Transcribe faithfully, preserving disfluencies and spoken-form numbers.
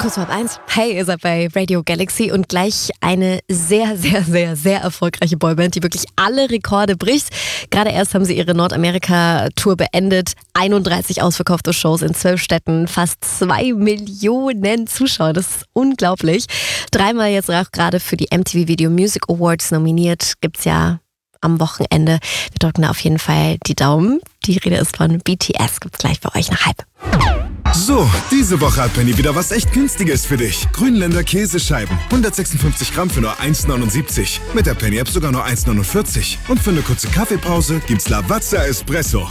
Kurz vor eins. Hey, ihr seid bei Radio Galaxy und gleich eine sehr, sehr, sehr, sehr erfolgreiche Boyband, die wirklich alle Rekorde bricht. Gerade erst haben sie ihre Nordamerika-Tour beendet. einunddreißig ausverkaufte Shows in zwölf Städten, fast zwei Millionen Zuschauer. Das ist unglaublich. Dreimal jetzt auch gerade für die M T V Video Music Awards nominiert. Gibt's ja am Wochenende. Wir drücken da auf jeden Fall die Daumen. Die Rede ist von B T S. Gibt's gleich bei euch nach halb. So, diese Woche hat Penny wieder was echt Günstiges für dich. Grünländer Käsescheiben. hundertsechsundfünfzig Gramm für nur eins neunundsiebzig. Mit der Penny-App sogar nur eins neunundvierzig. Und für eine kurze Kaffeepause gibt's Lavazza Espresso.